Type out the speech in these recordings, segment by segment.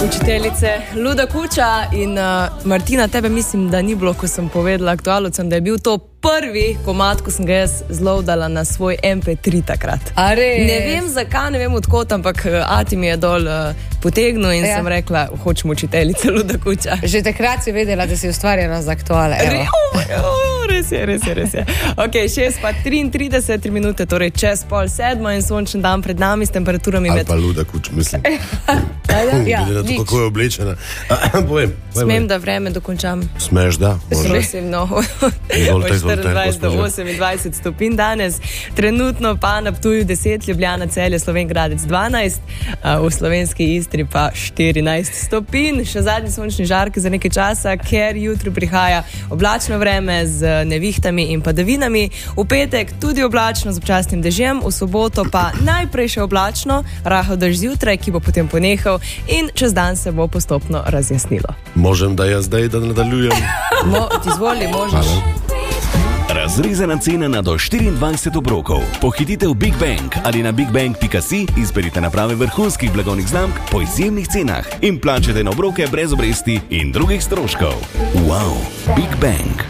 Učiteljice Luda Kuča in Martina, tebe mislim, da ni bilo, ko sem povedala aktualcem, da je bil to prvi komad, ko sem ga jaz zlovdala na svoj MP3 takrat. Ne vem zakaj, ne vem odkot, ampak Ati mi je dol potegnil in sem rekla, hočem Učiteljice Luda Kuča. Že takrat si vedela, da si ustvarjena za aktuale. Res je. Ok, 6:33 minute, torej čez 6:30 in sončen dan pred nami s temperaturami ali pa Luda Kuča, mislim. Ja, glede na to, kako je oblečena. Povem. Smem, da vreme dokončam. Smeš, da. Prosim, no. Od 24 do 28 stopinj danes. Trenutno pa na Ptuju 10, Ljubljana, Celje, Slovenj Gradec 12, v slovenski Istri pa 14 stopinj. Še zadnji sončni žarki za nekaj časa, ker jutri prihaja oblačno vreme z nevihtami in padavinami. V petek tudi oblačno z občasnim dežjem, v soboto pa najprej še oblačno, rahel dež zjutraj, ki bo potem ponehal in čez dan se bo postopno razjasnilo. Možem, da jaz zdaj, da nadaljujem? Izvoli, možeš. Razrezana cena na do 24 obrokov. Pohitite v Big Bang ali na bigbang.si, izberite naprave vrhunskih blagovnih znamk po izjemnih cenah in plačajte na obroke brez obresti in drugih stroškov. Wow, Big Bang.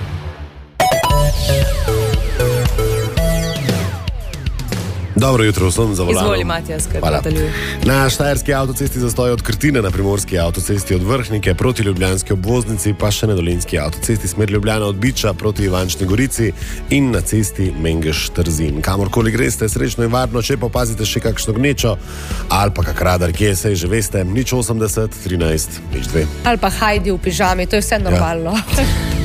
Dobro jutro vsem za volanom. Izvoli, Matijas, kaj nadaljuje. Na štajerski avtocesti zastoj od Krtine, na primorski avtocesti od Vrhnike proti ljubljanski obvoznici, pa še na dolenjski avtocesti smer Ljubljana od Biča proti Ivančni Gorici in na cesti Mengeš-Trzin. Kamorkoli greste, srečno in varno, če pa opazite še kakšno gnečo ali pa kak radar, kje se že veste, 080 13 02. Ali pa Hajdi v pižami, to je vse normalno. Ja.